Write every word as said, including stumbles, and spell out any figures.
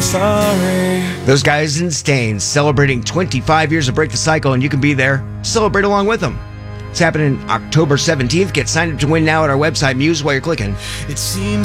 I'm sorry. Those guys in Staines celebrating twenty-five years of Break the Cycle, and you can be there. Celebrate along with them. It's happening October seventeenth. Get signed up to win now at our website, Muse, while you're clicking. It seems